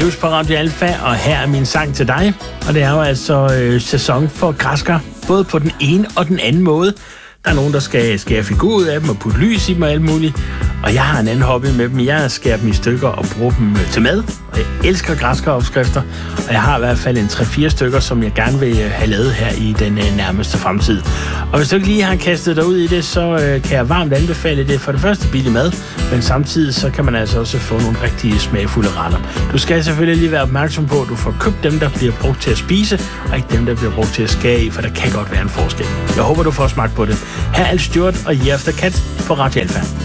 News på Radio Alfa, og her er min sang til dig. Og det er jo altså sæson for græskar, både på den ene og den anden måde. Der er nogen, der skal skære figur ud af dem og putte lys i dem og alt muligt. Og jeg har en anden hobby med dem. Jeg skærer dem i stykker og bruger dem til mad. Og jeg elsker græskaropskrifter. Og jeg har i hvert fald en 3-4 stykker, som jeg gerne vil have lavet her i den nærmeste fremtid. Og hvis du ikke lige har kastet dig ud i det, så kan jeg varmt anbefale det. For det første billig mad, men samtidig så kan man altså også få nogle rigtig smagfulde retter. Du skal selvfølgelig lige være opmærksom på, at du får købt dem, der bliver brugt til at spise, og ikke dem, der bliver brugt til at skære i, for der kan godt være en forskel. Jeg håber, du får smagt på det. Her er Al Stewart og Year After Cat på Radio Alfa.